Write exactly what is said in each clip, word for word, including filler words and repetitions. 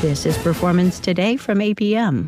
This is Performance Today from A P M.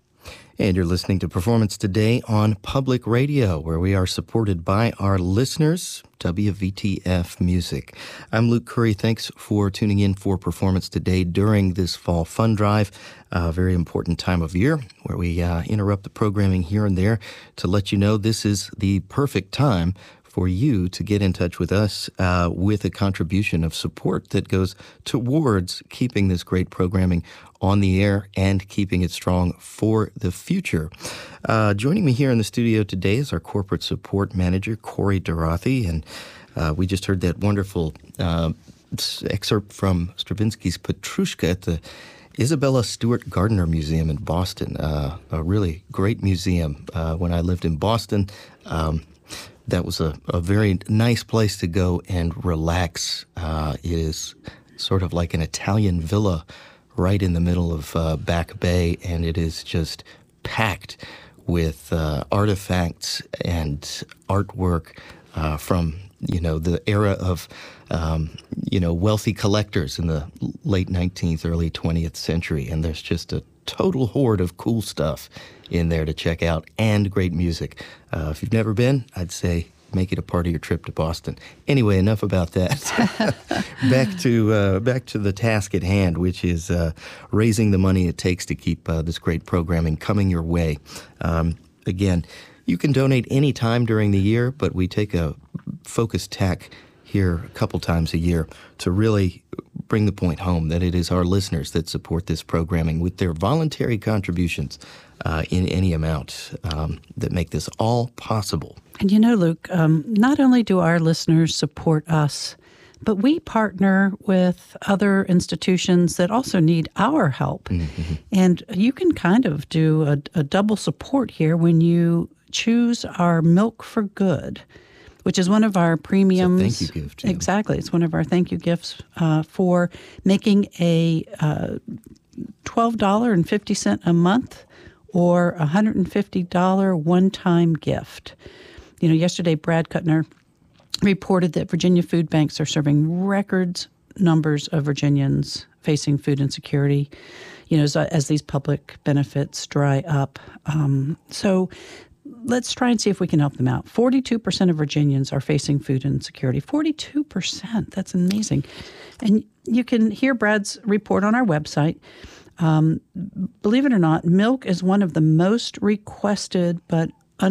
And you're listening to Performance Today on Public Radio, where we are supported by our listeners, W V T F Music. I'm Luke Curry. Thanks for tuning in for Performance Today during this Fall Fund Drive, a very important time of year where we uh, interrupt the programming here and there to let you know this is the perfect time for you to get in touch with us uh, with a contribution of support that goes towards keeping this great programming on the air and keeping it strong for the future. Uh, joining me here in the studio today is our corporate support manager, Corey Dorothy, and uh, we just heard that wonderful uh, excerpt from Stravinsky's Petrushka at the Isabella Stewart Gardner Museum in Boston, uh, a really great museum. Uh, when I lived in Boston, um, that was a, a very nice place to go and relax. Uh, it is sort of like an Italian villa right in the middle of uh, Back Bay, and it is just packed with uh, artifacts and artwork uh, from, you know, the era of, um, you know, wealthy collectors in the late nineteenth, early twentieth century. And there's just a total horde of cool stuff in there to check out and great music. Uh, if you've never been, I'd say make it a part of your trip to Boston. Anyway, enough about that. back to uh, back to the task at hand, which is uh, raising the money it takes to keep uh, this great programming coming your way. Um, again, you can donate any time during the year, but we take a focused tack here a couple times a year to really bring the point home that it is our listeners that support this programming with their voluntary contributions uh, in any amount um, that make this all possible. And you know, Luke, um, not only do our listeners support us, but we partner with other institutions that also need our help. Mm-hmm. And you can kind of do a, a double support here when you choose our Milk for Good, which is one of our premiums. It's a thank you gift. Yeah. Exactly. It's one of our thank you gifts uh, for making a uh, twelve dollars and fifty cents a month or a one hundred fifty dollars one-time gift. You know, yesterday Brad Kuttner reported that Virginia food banks are serving record numbers of Virginians facing food insecurity, you know, as, as these public benefits dry up. Um, so let's try and see if we can help them out. forty-two percent of Virginians are facing food insecurity. forty-two percent. That's amazing. And you can hear Brad's report on our website. Um, believe it or not, milk is one of the most requested but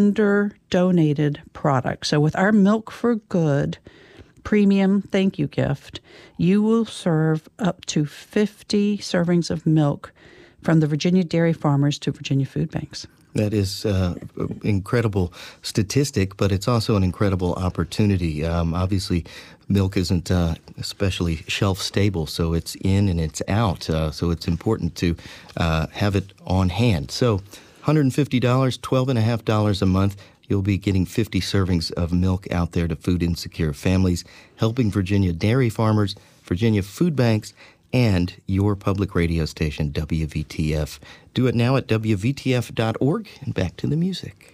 under-donated products. So with our Milk for Good premium thank you gift, you will serve up to fifty servings of milk from the Virginia dairy farmers to Virginia food banks. That is uh, an incredible statistic, but it's also an incredible opportunity. Um, obviously, milk isn't uh, especially shelf-stable, so it's in and it's out. Uh, so it's important to uh, have it on hand. So one hundred fifty dollars, twelve dollars and fifty cents a month, you'll be getting fifty servings of milk out there to food-insecure families, helping Virginia dairy farmers, Virginia food banks, and your public radio station, W V T F. Do it now at W V T F dot org, and back to the music.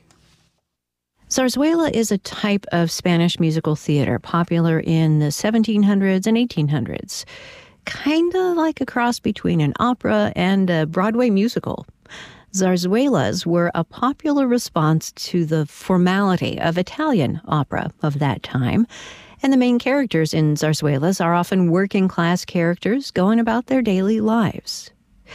Zarzuela is a type of Spanish musical theater popular in the seventeen hundreds and eighteen hundreds. Kind of like a cross between an opera and a Broadway musical. Zarzuelas were a popular response to the formality of Italian opera of that time. And the main characters in zarzuelas are often working-class characters going about their daily lives.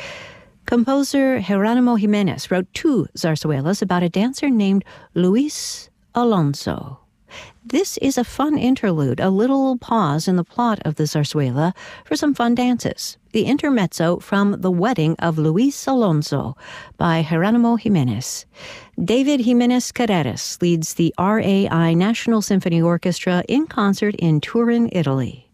Composer Geronimo Jimenez wrote two zarzuelas about a dancer named Luis Alonso. This is a fun interlude, a little pause in the plot of the zarzuela for some fun dances. The intermezzo from The Wedding of Luis Alonso by Geronimo Jimenez. David Jimenez Carreras leads the R A I National Symphony Orchestra in concert in Turin, Italy.